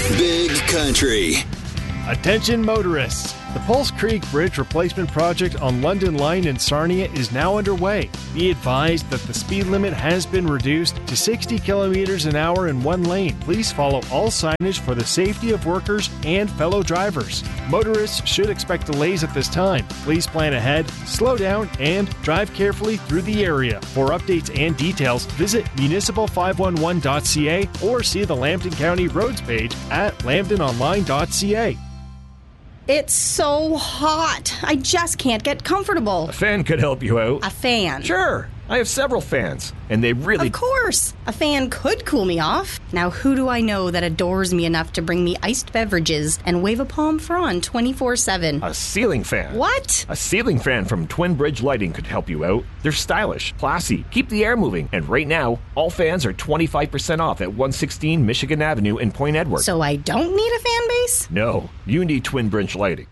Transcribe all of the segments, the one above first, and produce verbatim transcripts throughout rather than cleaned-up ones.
Big Country. Attention motorists. The Pulse Creek Bridge replacement project on London Line in Sarnia is now underway. Be advised that the speed limit has been reduced to sixty kilometers an hour in one lane. Please follow all signage for the safety of workers and fellow drivers. Motorists should expect delays at this time. Please plan ahead, slow down, and drive carefully through the area. For updates and details, visit municipal five one one dot c a or see the Lambton County Roads page at lambton online dot c a. It's so hot. I just can't get comfortable. A fan could help you out. A fan? Sure. I have several fans, and they really... Of course. A fan could cool me off. Now, who do I know that adores me enough to bring me iced beverages and wave a palm frond twenty-four seven? A ceiling fan. What? A ceiling fan from Twin Bridge Lighting could help you out. They're stylish, classy, keep the air moving, and right now, all fans are twenty-five percent off at one sixteen Michigan Avenue in Point Edward. So I don't need a fan base? No, you need Twin Bridge Lighting.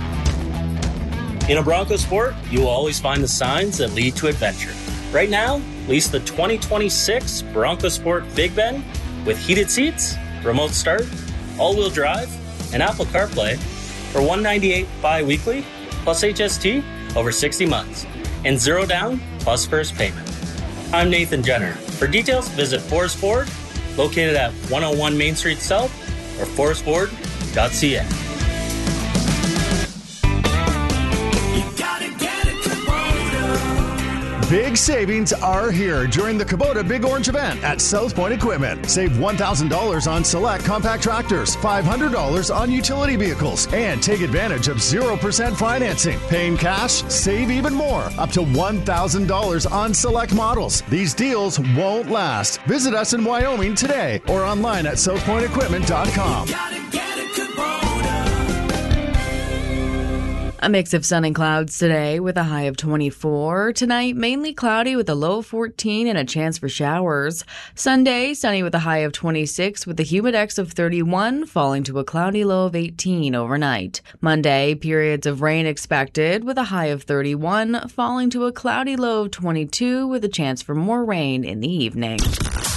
In a Bronco Sport, you will always find the signs that lead to adventure. Right now, lease the twenty twenty-six Bronco Sport Big Ben with heated seats, remote start, all-wheel drive, and Apple CarPlay for one hundred ninety-eight dollars bi-weekly plus H S T over sixty months and zero down plus first payment. I'm Nathan Jenner. For details, visit Forest Ford, located at one oh one Main Street South or forest ford dot c a. Big savings are here during the Kubota Big Orange event at South Point Equipment. Save one thousand dollars on select compact tractors, five hundred dollars on utility vehicles, and take advantage of zero percent financing. Paying cash, save even more, up to one thousand dollars on select models. These deals won't last. Visit us in Wyoming today or online at south point equipment dot com. A mix of sun and clouds today with a high of twenty-four. Tonight, mainly cloudy with a low of fourteen and a chance for showers. Sunday, sunny with a high of twenty-six with a humidex of thirty-one, falling to a cloudy low of eighteen overnight. Monday, periods of rain expected with a high of thirty-one, falling to a cloudy low of twenty-two with a chance for more rain in the evening.